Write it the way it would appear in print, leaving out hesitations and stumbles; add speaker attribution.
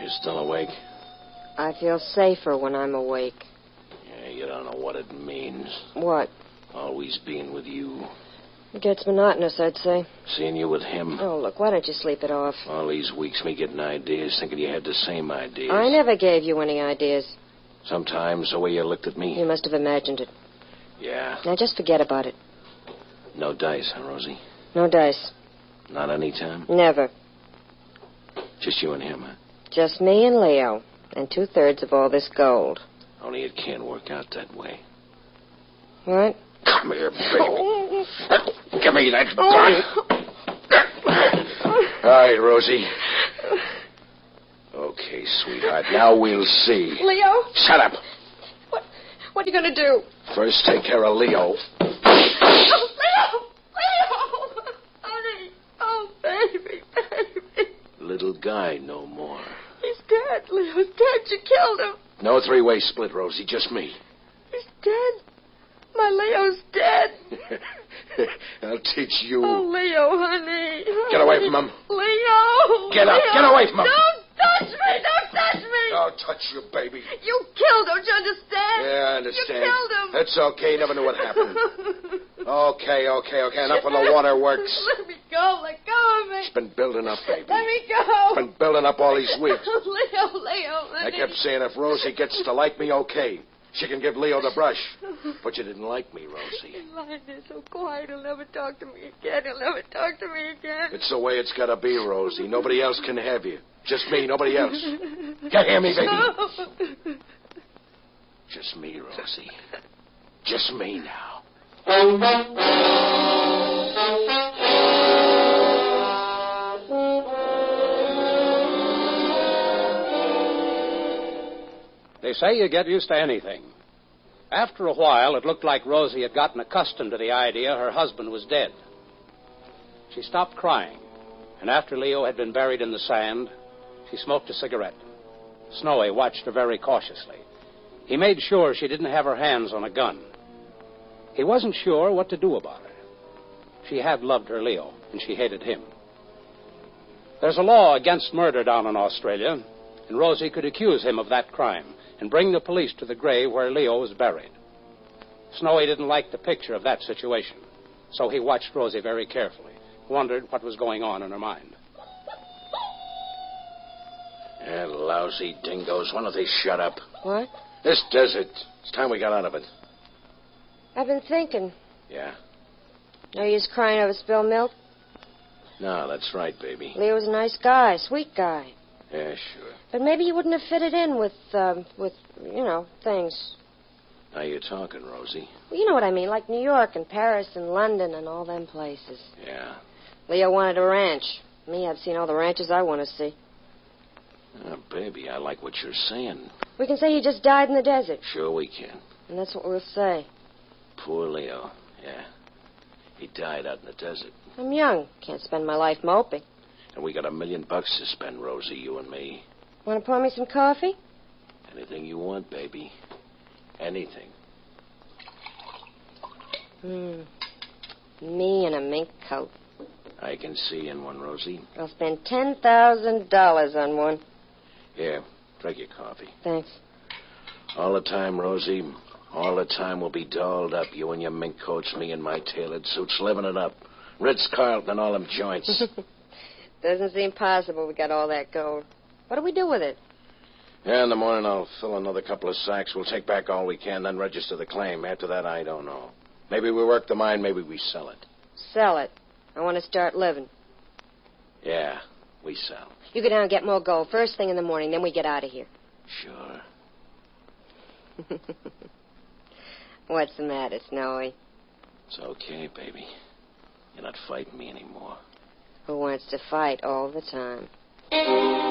Speaker 1: You still awake?
Speaker 2: I feel safer when I'm awake.
Speaker 1: Yeah, you don't know what it means.
Speaker 2: What?
Speaker 1: Always being with you.
Speaker 2: It gets monotonous, I'd say.
Speaker 1: Seeing you with him.
Speaker 2: Oh, look, why don't you sleep it off?
Speaker 1: All these weeks me getting ideas, thinking you had the same ideas.
Speaker 2: I never gave you any ideas.
Speaker 1: Sometimes the way you looked at me.
Speaker 2: You must have imagined it.
Speaker 1: Yeah.
Speaker 2: Now just forget about it.
Speaker 1: No dice, huh, Rosie?
Speaker 2: No dice.
Speaker 1: Not any time?
Speaker 2: Never.
Speaker 1: Just you and him, huh?
Speaker 2: Just me and Leo. And 2/3 of all this gold.
Speaker 1: Only it can't work out that way.
Speaker 2: What?
Speaker 1: Come here, baby. Give me that gun. All right, Rosie. Okay, sweetheart. Now we'll see.
Speaker 2: Leo?
Speaker 1: Shut up.
Speaker 2: What are you going to do?
Speaker 1: First, take care of Leo.
Speaker 2: Oh, Leo! Honey! Oh, baby.
Speaker 1: Little guy no more.
Speaker 2: He's dead. Leo's dead. You killed him.
Speaker 1: No three-way split, Rosie. Just me.
Speaker 2: He's dead. My Leo's dead.
Speaker 1: I'll teach you.
Speaker 2: Oh, Leo, honey.
Speaker 1: Get away from him.
Speaker 2: Leo!
Speaker 1: Get up.
Speaker 2: Leo.
Speaker 1: Get away from him.
Speaker 2: Don't touch me. Don't touch me.
Speaker 1: Don't touch you, baby.
Speaker 2: You killed, don't you understand?
Speaker 1: Yeah, I understand.
Speaker 2: You killed him.
Speaker 1: It's okay. Never knew what happened. Okay. Enough of the waterworks.
Speaker 2: Let me go. Let go of me.
Speaker 1: It's been building up, baby.
Speaker 2: Let me go.
Speaker 1: It's been building up all these weeks.
Speaker 2: Leo,
Speaker 1: I
Speaker 2: honey.
Speaker 1: kept saying if Rosie gets to like me, okay. She can give Leo the brush. But you didn't like me, Rosie.
Speaker 2: He's lying there so quiet. He'll never talk to me again. He'll never talk to me again.
Speaker 1: It's the way it's got to be, Rosie. Nobody else can have you. Just me, nobody else. You hear me, baby? Just me, Rosie. Just me now.
Speaker 3: They say you get used to anything. After a while, it looked like Rosie had gotten accustomed to the idea her husband was dead. She stopped crying, and after Leo had been buried in the sand, she smoked a cigarette. Snowy watched her very cautiously. He made sure she didn't have her hands on a gun. He wasn't sure what to do about her. She had loved her Leo, and she hated him. There's a law against murder down in Australia, and Rosie could accuse him of that crime and bring the police to the grave where Leo was buried. Snowy didn't like the picture of that situation, so he watched Rosie very carefully, wondered what was going on in her mind.
Speaker 1: Yeah, lousy dingoes. Why don't they shut up?
Speaker 2: What?
Speaker 1: This desert. It's time we got out of it.
Speaker 2: I've been thinking.
Speaker 1: Yeah?
Speaker 2: No use crying over spilled milk.
Speaker 1: No, that's right, baby.
Speaker 2: Leo's a nice guy, sweet guy.
Speaker 1: Yeah, sure.
Speaker 2: But maybe he wouldn't have fitted in with things.
Speaker 1: Now you're talking, Rosie.
Speaker 2: Well, you know what I mean, like New York and Paris and London and all them places.
Speaker 1: Yeah.
Speaker 2: Leo wanted a ranch. Me, I've seen all the ranches I want to see.
Speaker 1: Oh, baby, I like what you're saying.
Speaker 2: We can say he just died in the desert.
Speaker 1: Sure we can.
Speaker 2: And that's what we'll say.
Speaker 1: Poor Leo. Yeah. He died out in the desert.
Speaker 2: I'm young. Can't spend my life moping.
Speaker 1: And we got $1 million to spend, Rosie, you and me.
Speaker 2: Want to pour me some coffee?
Speaker 1: Anything you want, baby. Anything.
Speaker 2: Me in a mink coat.
Speaker 1: I can see in one, Rosie.
Speaker 2: I'll spend $10,000 on one.
Speaker 1: Here, drink your coffee.
Speaker 2: Thanks.
Speaker 1: All the time, Rosie. All the time we'll be dolled up. You and your mink coats, me in my tailored suits, living it up. Ritz-Carlton and all them joints.
Speaker 2: Doesn't seem possible we got all that gold. What do we do with it?
Speaker 1: Yeah, in the morning I'll fill another couple of sacks. We'll take back all we can, then register the claim. After that, I don't know. Maybe we work the mine, maybe we sell it.
Speaker 2: Sell it. I want to start living.
Speaker 1: Yeah, we sell.
Speaker 2: You go down and get more gold first thing in the morning, then we get out of here.
Speaker 1: Sure.
Speaker 2: What's the matter, Snowy?
Speaker 1: It's okay, baby. You're not fighting me anymore.
Speaker 2: Who wants to fight all the time?